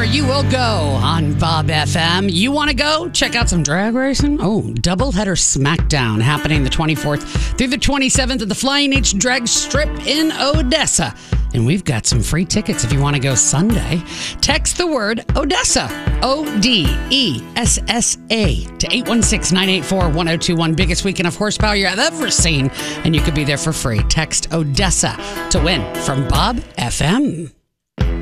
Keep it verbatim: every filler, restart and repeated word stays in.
you will go on Bob F M. You want to go? Check out some drag racing? Oh, doubleheader SmackDown happening the twenty-fourth through the twenty-seventh at the Flying H Drag Strip in Odessa. And we've got some free tickets if you want to go Sunday. Text the word Odessa, O D E S S A, to eight one six, nine eight four, one zero two one. Biggest weekend of horsepower you've ever seen. And you could be there for free. Text Odessa to win from Bob F M.